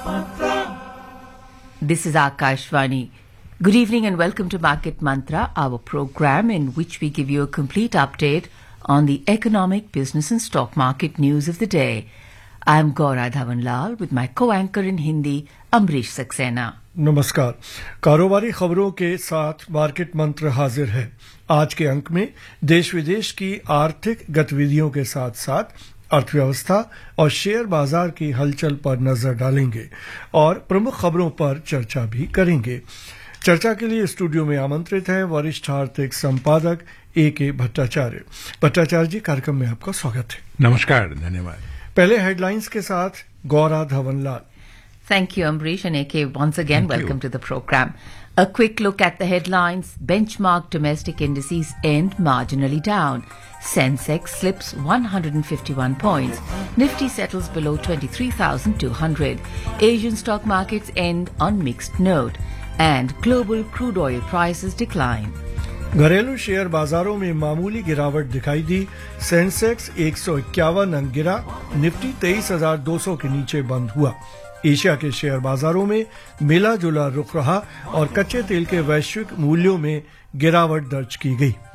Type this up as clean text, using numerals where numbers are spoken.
This is Akashvani. Good evening and welcome to Market Mantra, our program in which we give you a complete update on the economic, business and stock market news of the day. I am Gaura Dhawanlal with my co-anchor in Hindi, Amrish Saxena. नमस्कार। कारोबारी खबरों के साथ market मंत्र हाजिर है। आज के अंक में देश विदेश की आर्थिक गतिविधियों के साथ साथ अर्थव्यवस्था और शेयर बाजार की हलचल पर नजर डालेंगे और प्रमुख खबरों पर चर्चा भी करेंगे। चर्चा के लिए स्टूडियो में आमंत्रित हैं वरिष्ठ आर्थिक संपादक A.K. भट्टाचार्य। भट्टाचार्य जी, कार्यक्रम में आपका स्वागत है। नमस्कार, धन्यवाद। पहले हेडलाइंस के साथ Gaura धवनलाल। Thank you, Amrish and A.K. Once again, welcome to the program. A quick look at the headlines. Benchmark domestic indices end marginally down. Sensex slips 151 points. Nifty settles below 23,200. Asian stock markets end on mixed note. And global crude oil prices decline. घरेलू share बाजारों में मामूली गिरावट दिखाई दी। Sensex 151 अंक गिरा, Nifty 23,200 के नीचे बंद हुआ। एशिया के शेयर बाजारों में मिला जुला रुख रहा और कच्चे तेल के वैश्विक मूल्यों में गिरावट दर्ज की गई।